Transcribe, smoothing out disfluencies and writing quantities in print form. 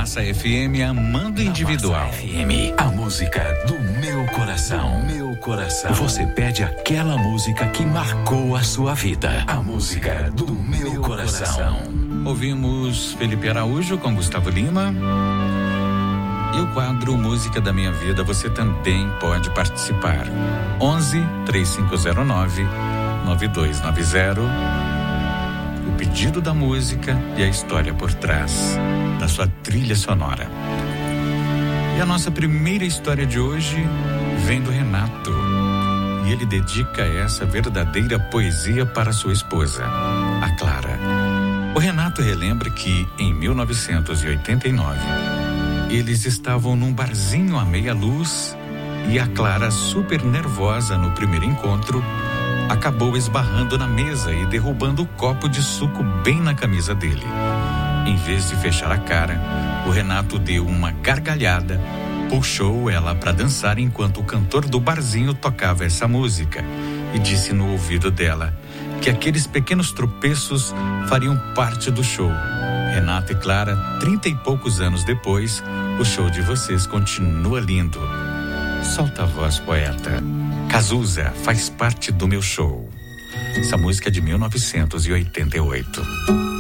Massa FM, Amando Individual. Massa FM, a música do meu coração. Meu coração. Você pede aquela música que marcou a sua vida. A música do meu coração. Ouvimos Felipe Araújo com Gustavo Lima. E o quadro Música da Minha Vida, você também pode participar. 11-3509-9290. O pedido da música e a história por trás da sua trilha sonora. E a nossa primeira história de hoje vem do Renato. E ele dedica essa verdadeira poesia para sua esposa, a Clara. O Renato relembra que, em 1989, eles estavam num barzinho à meia luz e a Clara, super nervosa no primeiro encontro, acabou esbarrando na mesa e derrubando o copo de suco bem na camisa dele. Em vez de fechar a cara, o Renato deu uma gargalhada, puxou ela para dançar enquanto o cantor do barzinho tocava essa música e disse no ouvido dela que aqueles pequenos tropeços fariam parte do show. Renato e Clara, 30 e poucos anos depois, o show de vocês continua lindo. Solta a voz, poeta. Cazuza faz parte do meu show. Essa música é de 1988.